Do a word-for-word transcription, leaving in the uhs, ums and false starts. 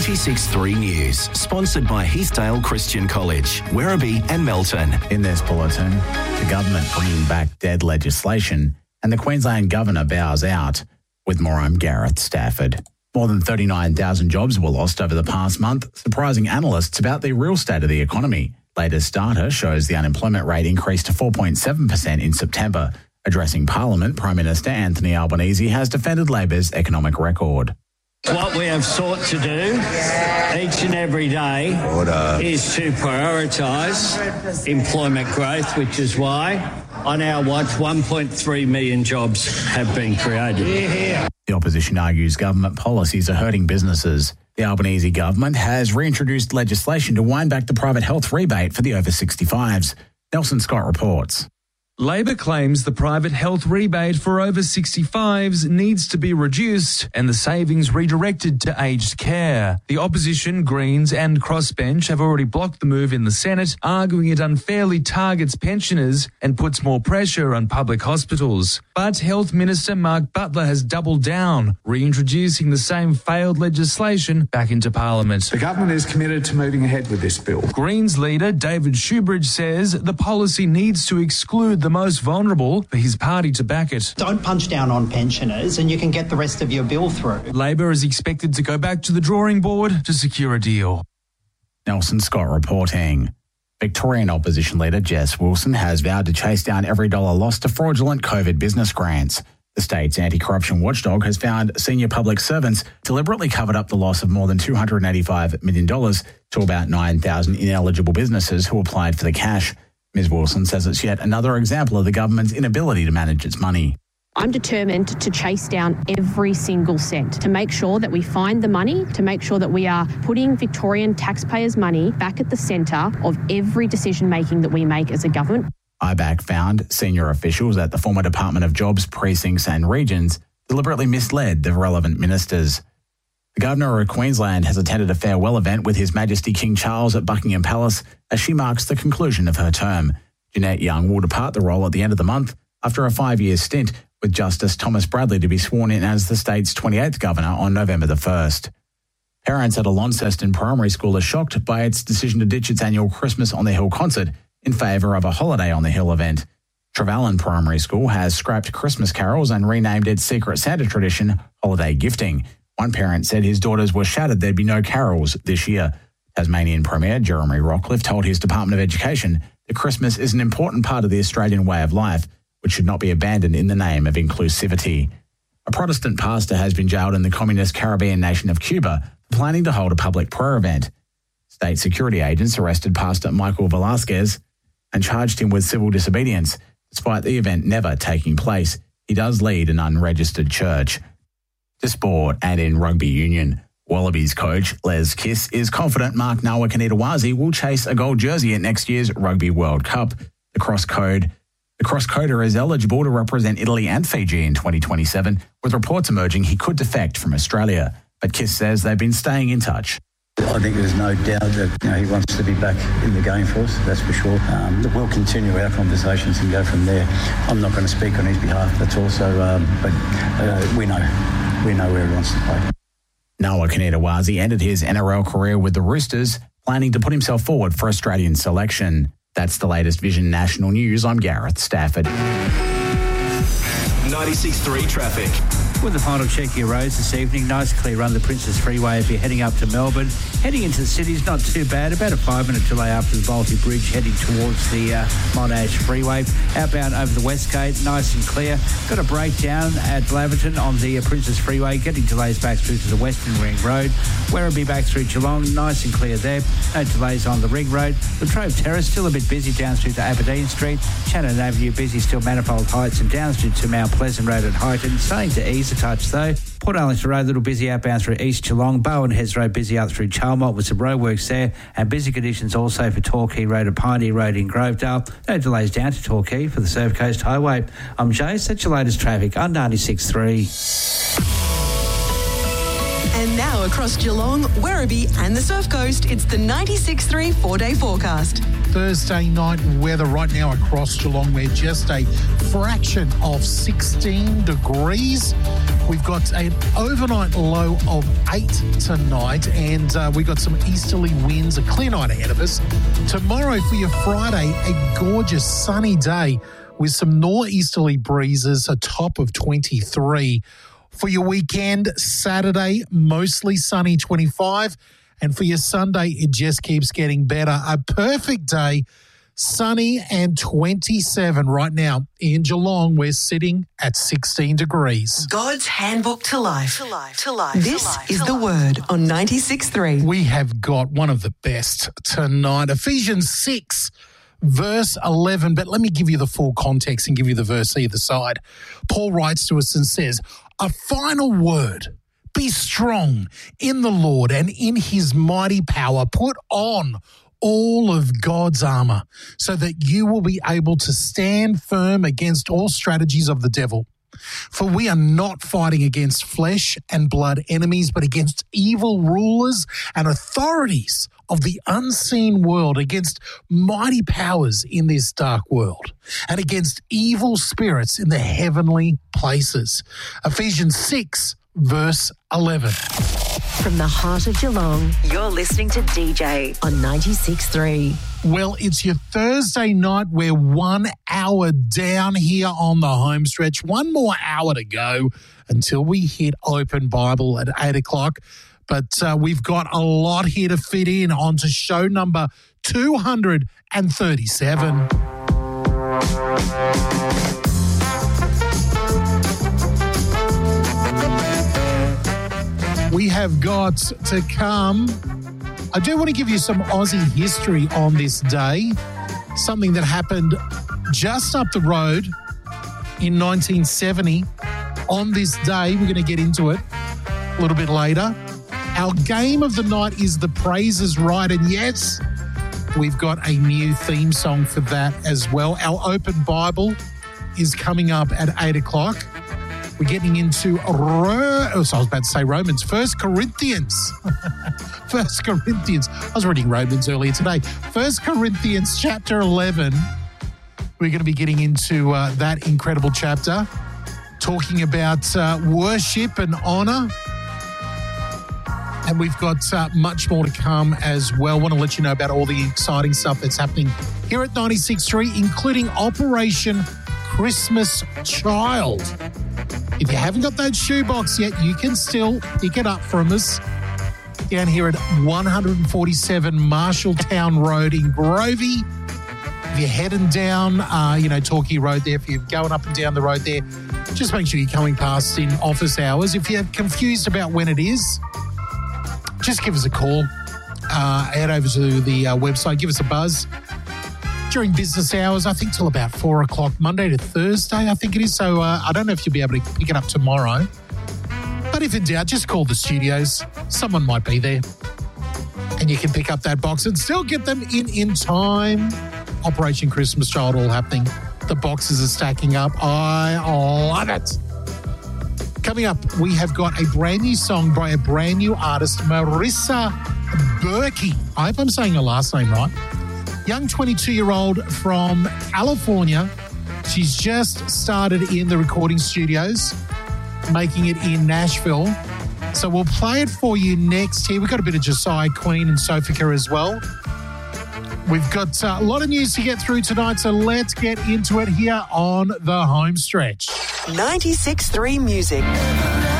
ninety-six point three News, sponsored by Heathdale Christian College, Werribee and Melton. In this bulletin, the government bringing back dead legislation and the Queensland Governor bows out. With more, I'm Gareth Stafford. More than thirty-nine thousand jobs were lost over the past month, surprising analysts about the real state of the economy. Latest data shows the unemployment rate increased to four point seven percent in September. Addressing Parliament, Prime Minister Anthony Albanese has defended Labor's economic record. What we have sought to do each and every day Order. is to prioritise employment growth, which is why on our watch one point three million jobs have been created. Yeah. The opposition argues government policies are hurting businesses. The Albanese government has reintroduced legislation to wind back the private health rebate for the over sixty-fives. Nelson Scott reports. Labor claims the private health rebate for over sixty-fives needs to be reduced and the savings redirected to aged care. The opposition, Greens and Crossbench have already blocked the move in the Senate, arguing it unfairly targets pensioners and puts more pressure on public hospitals. But Health Minister Mark Butler has doubled down, reintroducing the same failed legislation back into Parliament. The government is committed to moving ahead with this bill. Greens leader David Shoebridge says the policy needs to exclude the most vulnerable for his party to back it. Don't punch down on pensioners and you can get the rest of your bill through. Labor is expected to go back to the drawing board to secure a deal. Nelson Scott reporting. Victorian opposition leader Jess Wilson has vowed to chase down every dollar lost to fraudulent COVID business grants. The state's anti-corruption watchdog has found senior public servants deliberately covered up the loss of more than two hundred eighty-five million dollars to about nine thousand ineligible businesses who applied for the cash. Miz Wilson says it's yet another example of the government's inability to manage its money. I'm determined to chase down every single cent, to make sure that we find the money, to make sure that we are putting Victorian taxpayers' money back at the centre of every decision-making that we make as a government. I B A C found senior officials at the former Department of Jobs, Precincts and Regions deliberately misled the relevant ministers. The Governor of Queensland has attended a farewell event with His Majesty King Charles at Buckingham Palace as she marks the conclusion of her term. Jeanette Young will depart the role at the end of the month after a five-year stint, with Justice Thomas Bradley to be sworn in as the state's twenty-eighth Governor on November the first. Parents at a Launceston primary school are shocked by its decision to ditch its annual Christmas on the Hill concert in favour of a Holiday on the Hill event. Trevallyn Primary School has scrapped Christmas carols and renamed its Secret Santa tradition Holiday Gifting. One parent said his daughters were shattered there'd be no carols this year. Tasmanian Premier Jeremy Rockcliffe told his Department of Education that Christmas is an important part of the Australian way of life, which should not be abandoned in the name of inclusivity. A Protestant pastor has been jailed in the communist Caribbean nation of Cuba for planning to hold a public prayer event. State security agents arrested Pastor Michael Velasquez and charged him with civil disobedience, despite the event never taking place. He does lead an unregistered church. To sport and in rugby union, Wallabies coach Les Kiss is confident Mark Nawaqanitawase will chase a gold jersey at next year's Rugby World Cup. The cross code, the cross coder is eligible to represent Italy and Fiji in twenty twenty-seven, with reports emerging he could defect from Australia. But Kiss says they've been staying in touch. I think there's no doubt that you know, he wants to be back in the game for us, that's for sure. Um, we'll continue our conversations and go from there. I'm not going to speak on his behalf, that's also, um, but uh, we know. We know where he wants to play. Nawaqanitawase ended his N R L career with the Roosters, planning to put himself forward for Australian selection. That's the latest Vision National News. I'm Gareth Stafford. ninety-six point three traffic. With the final check of your roads this evening, nice clear run the Princes Freeway if you're heading up to Melbourne. Heading into the city's not too bad, about a five-minute delay after the Balti Bridge heading towards the uh, Monash Freeway. Outbound over the West Gate, nice and clear. Got a breakdown at Blaverton on the uh, Princes Freeway, getting delays back through to the Western Ring Road. Werribee back through Geelong, nice and clear there. No delays on the Ring Road. Latrobe Terrace still a bit busy down through to Aberdeen Street. Shannon Avenue busy still Manifold Heights and down through to Mount Pleasant Road at Highton. Starting to ease a touch though. Port Arlington Road, a little busy outbound through East Geelong. Bowen Heads Road busy out through Chalmont with some roadworks there. And busy conditions also for Torquay Road and Pioneer Road in Grovedale. No delays down to Torquay for the Surf Coast Highway. I'm Jace, that's your latest traffic on ninety-six point three. And now across Geelong, Werribee and the Surf Coast, it's the ninety-six point three four-day forecast. Thursday night weather right now across Geelong. We're just a fraction of sixteen degrees. We've got an overnight low of eight tonight, and uh, we've got some easterly winds, a clear night ahead of us. Tomorrow for your Friday, a gorgeous sunny day with some northeasterly breezes, a top of twenty-three. For your weekend, Saturday, mostly sunny, twenty-five. And for your Sunday, it just keeps getting better. A perfect day, sunny and twenty-seven. Right now in Geelong, we're sitting at sixteen degrees. God's Handbook to Life. To life. To life. This to life. is the Word on ninety-six three. We have got one of the best tonight. Ephesians six, verse eleven. But let me give you the full context and give you the verse either side. Paul writes to us and says, a final word. Be strong in the Lord and in his mighty power. Put on all of God's armor so that you will be able to stand firm against all strategies of the devil. For we are not fighting against flesh and blood enemies, but against evil rulers and authorities of the unseen world, against mighty powers in this dark world, and against evil spirits in the heavenly places. Ephesians six, verse eleven. From the heart of Geelong, you're listening to D J on ninety-six three. Well, it's your Thursday night. We're one hour down here on the home stretch. One more hour to go until we hit Open Bible at eight o'clock. But uh, we've got a lot here to fit in onto show number two hundred thirty-seven. We have got to come. I do want to give you some Aussie history on this day, something that happened just up the road in nineteen seventy. On this day, we're going to get into it a little bit later. Our game of the night is The Praise is Right, and yes, we've got a new theme song for that as well. Our Open Bible is coming up at eight o'clock. We're getting into, Ro- oh, so I was about to say Romans, First Corinthians. First Corinthians. I was reading Romans earlier today. First Corinthians chapter eleven. We're going to be getting into uh, that incredible chapter, talking about uh, worship and honour. And we've got uh, much more to come as well. Want to let you know about all the exciting stuff that's happening here at ninety-six three, including Operation Christmas Child. If you haven't got that shoebox yet, you can still pick it up from us down here at one forty-seven Marshalltown Road in Grovey. If you're heading down, uh, you know, Torquay Road there, if you're going up and down the road there, just make sure you're coming past in office hours. If you're confused about when it is, just give us a call. Uh, head over to the uh, website, give us a buzz. During business hours, I think till about four o'clock, Monday to Thursday, I think it is. So uh, I don't know if you'll be able to pick it up tomorrow. But if in doubt, just call the studios. Someone might be there. And you can pick up that box and still get them in in time. Operation Christmas Child all happening. The boxes are stacking up. I love it. Coming up, we have got a brand new song by a brand new artist, Marissa Berkey. I hope I'm saying her last name right. Young twenty-two-year-old from California. She's just started in the recording studios, making it in Nashville. So we'll play it for you next here. We've got a bit of Josiah Queen and Sophia as well. We've got uh, a lot of news to get through tonight, so let's get into it here on the home stretch. ninety-six three Music.